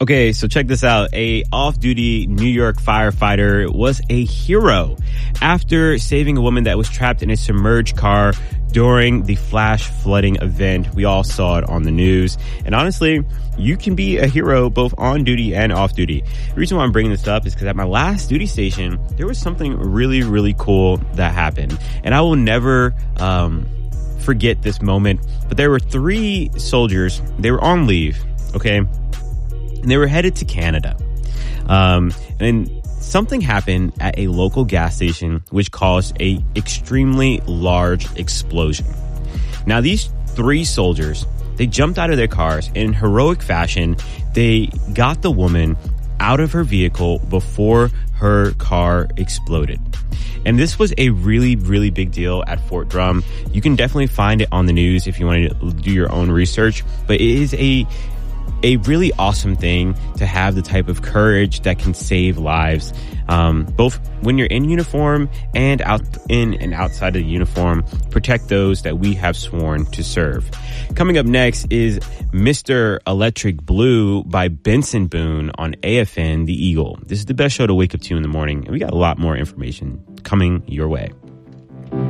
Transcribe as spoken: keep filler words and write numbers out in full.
Okay, so check this out. A off-duty New York firefighter was a hero after saving a woman that was trapped in a submerged car during the flash flooding event. We all saw it on the news. And honestly, you can be a hero both on duty and off duty. The reason why I'm bringing this up is because at my last duty station, there was something really, really cool that happened. And I will never um, forget this moment. But there were three soldiers. They were on leave, okay? And they were headed to Canada. Um, and something happened at a local gas station which caused a extremely large explosion. Now, these three soldiers, they jumped out of their cars in heroic fashion. They got the woman out of her vehicle before her car exploded. And this was a really, really big deal at Fort Drum. You can definitely find it on the news if you want to do your own research. But it is a a really awesome thing to have the type of courage that can save lives, um, both when you're in uniform and out in and outside of the uniform. Protect those that we have sworn to serve. Coming up next is Mister Electric Blue by Benson Boone on A F N The Eagle. This is the best show to wake up to in the morning, and we got a lot more information coming your way.